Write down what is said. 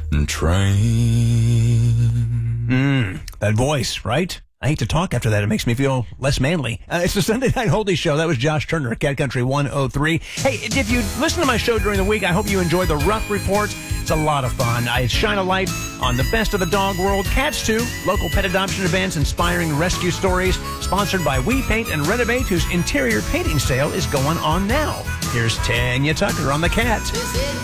train. That voice, right? I hate to talk after that. It makes me feel less manly. It's the Sunday Night Oldies Show. That was Josh Turner at Cat Country 103. Hey, if you listen to my show during the week, I hope you enjoy the Rough Report. It's a lot of fun. I shine a light on the best of the dog world. Cats, too. Local pet adoption events, inspiring rescue stories. Sponsored by We Paint and Renovate, whose interior painting sale is going on now. Here's Tanya Tucker on the Cat.